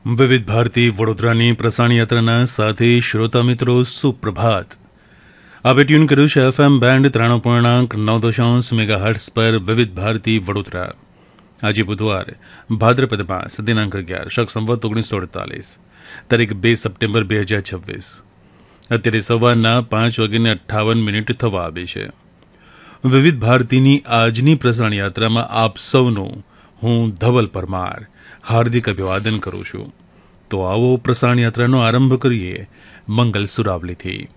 વિવિધ ભારતી વડોદરાની પ્રસારણ યાત્રાના સાથે શ્રોતા મિત્રો સુપ્રભાત. આપે ટ્યુન કર્યું છે FM બેન્ડ 93.9 મેગાહર્ટ્ઝ પર વિવિધ ભારતી વડોદરા. આજે બુધવાર ભાદ્રપદ માસ દિનાંક 11 શક સંવત 1948 તારીખ 2 સપ્ટેમ્બર 2026. અત્યારે સવારના 5:58 થવા આવી છે. વિવિધ ભારતીની આજની પ્રસારણ યાત્રામાં આપ સૌનું હું ધવલ પરમાર હાર્દિક અભિવાદન કરું છું. તો આવો પ્રસારણ યાત્રાનો આરંભ કરીએ મંગલ સુરાવલીથી.